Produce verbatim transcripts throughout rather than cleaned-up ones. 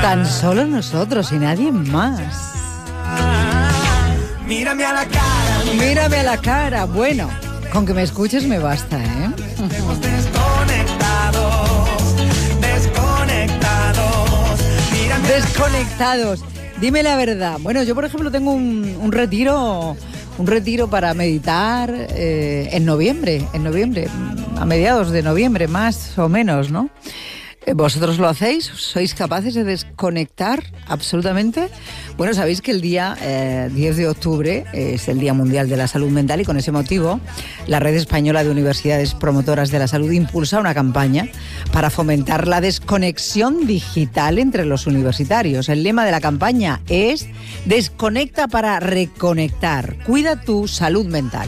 Tan solo nosotros y nadie más. Mírame a la cara. Mírame a la cara. Bueno, con que me escuches me basta, ¿eh? Estamos desconectados, desconectados. Mírame. Desconectados. Dime la verdad. Bueno, yo por ejemplo tengo un, un retiro, un retiro para meditar eh, en noviembre, en noviembre, a mediados de noviembre más o menos, ¿no? ¿Vosotros lo hacéis? ¿Sois capaces de desconectar absolutamente? Bueno, sabéis que el día eh, diez de octubre es el Día Mundial de la Salud Mental y con ese motivo la Red Española de Universidades Promotoras de la Salud impulsa una campaña para fomentar la desconexión digital entre los universitarios. El lema de la campaña es Desconecta para reconectar. Cuida tu salud mental.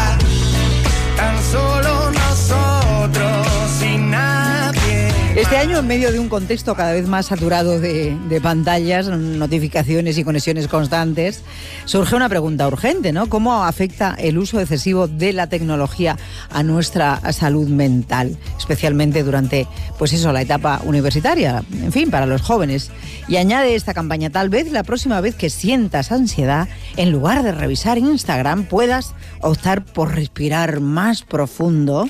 Tan solo nosotros sin nadie. Este año, en medio de un contexto cada vez más saturado de, de pantallas, notificaciones y conexiones constantes, surge una pregunta urgente, ¿no? ¿Cómo afecta el uso excesivo de la tecnología a nuestra salud mental? Especialmente durante, pues eso, la etapa universitaria, en fin, para los jóvenes. Y añade esta campaña, tal vez la próxima vez que sientas ansiedad, en lugar de revisar Instagram, puedas optar por respirar más profundo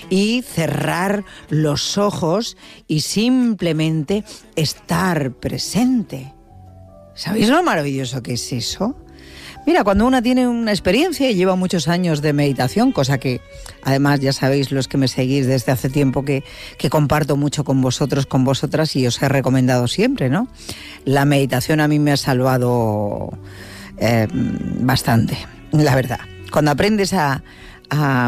y cerrar los ojos y simplemente estar presente. ¿Sabéis lo maravilloso que es eso? Mira, cuando una tiene una experiencia y lleva muchos años de meditación, cosa que además ya sabéis los que me seguís desde hace tiempo que, que comparto mucho con vosotros, con vosotras y os he recomendado siempre, ¿no? La meditación a mí me ha salvado eh, bastante, la verdad. Cuando aprendes a, a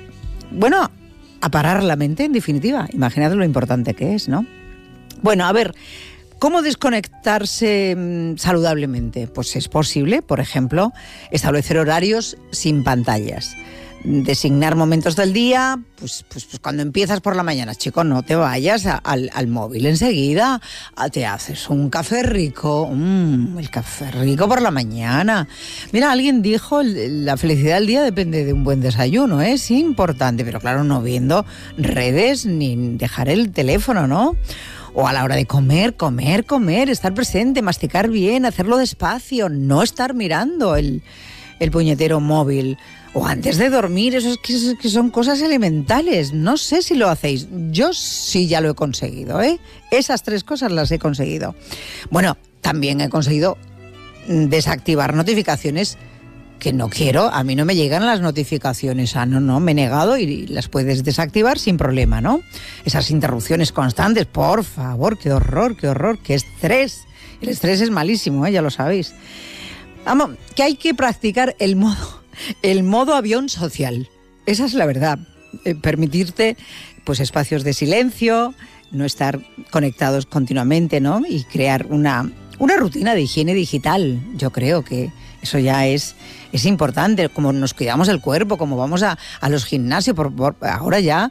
bueno, a parar la mente, en definitiva. Imaginad lo importante que es, ¿no? Bueno, a ver, ¿cómo desconectarse mmm, saludablemente? Pues es posible, por ejemplo, establecer horarios sin pantallas. Designar momentos del día, pues, pues, pues cuando empiezas por la mañana, chico, no te vayas a, al, al móvil enseguida, a, te haces un café rico, mmm, el café rico por la mañana. Mira, alguien dijo, la felicidad del día depende de un buen desayuno, ¿eh? Es importante, pero claro, no viendo redes ni dejar el teléfono, ¿no? O a la hora de comer, comer, comer, estar presente, masticar bien, hacerlo despacio, no estar mirando el, el puñetero móvil. O antes de dormir, eso es que, que son cosas elementales. No sé si lo hacéis. Yo sí ya lo he conseguido, ¿eh? Esas tres cosas las he conseguido. Bueno, también he conseguido desactivar notificaciones que no quiero. A mí no me llegan las notificaciones. Ah, no, no, me he negado y las puedes desactivar sin problema, ¿no? Esas interrupciones constantes, por favor, qué horror, qué horror, qué estrés. El estrés es malísimo, ¿eh? Ya lo sabéis. Vamos, que hay que practicar el modo... El modo avión social, esa es la verdad. Eh, permitirte pues espacios de silencio, no estar conectados continuamente, ¿no? Y crear una, una rutina de higiene digital. Yo creo que eso ya es, es importante, como nos cuidamos el cuerpo, como vamos a, a los gimnasios. Por, por, ahora ya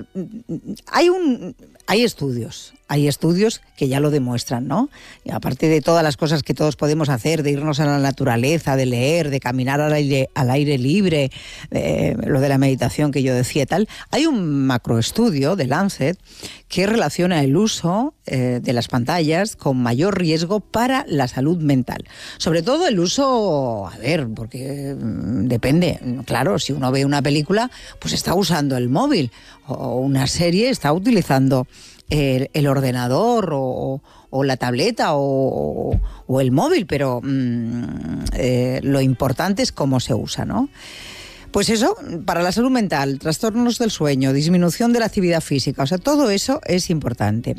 hay un... Hay estudios, hay estudios que ya lo demuestran, ¿no? Y aparte de todas las cosas que todos podemos hacer, de irnos a la naturaleza, de leer, de caminar al aire, al aire libre, eh, lo de la meditación que yo decía y tal, hay un macroestudio de Lancet que relaciona el uso eh, de las pantallas con mayor riesgo para la salud mental. Sobre todo el uso, a ver, porque mmm, depende, claro, si uno ve una película, pues está usando el móvil, o una serie está utilizando el, el ordenador o, o la tableta o, o el móvil, pero mmm, eh, lo importante es cómo se usa, ¿no? Pues eso, para la salud mental, trastornos del sueño, disminución de la actividad física, o sea, todo eso es importante.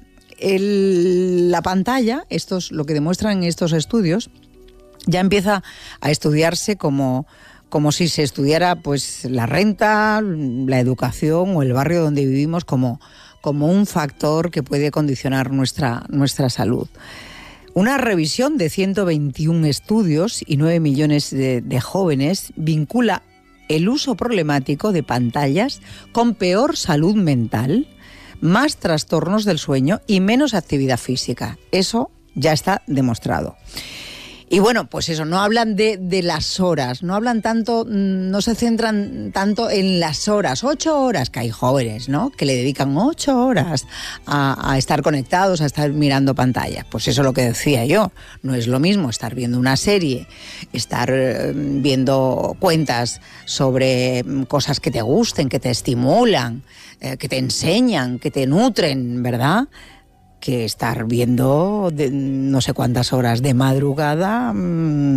El, la pantalla, esto es lo que demuestran estos estudios, ya empieza a estudiarse como... como si se estudiara pues la renta, la educación o el barrio donde vivimos como, como un factor que puede condicionar nuestra, nuestra salud. Una revisión de ciento veintiún estudios y nueve millones de, de jóvenes vincula el uso problemático de pantallas con peor salud mental, más trastornos del sueño y menos actividad física. Eso ya está demostrado. Y bueno, pues eso, no hablan de, de las horas, no hablan tanto, no se centran tanto en las horas, ocho horas, que hay jóvenes, ¿no?, que le dedican ocho horas a, a estar conectados, a estar mirando pantallas. Pues eso es lo que decía yo, no es lo mismo estar viendo una serie, estar eh, viendo cuentas sobre cosas que te gusten, que te estimulan, eh, que te enseñan, que te nutren, ¿verdad?, que estar viendo de no sé cuántas horas de madrugada. Mmm,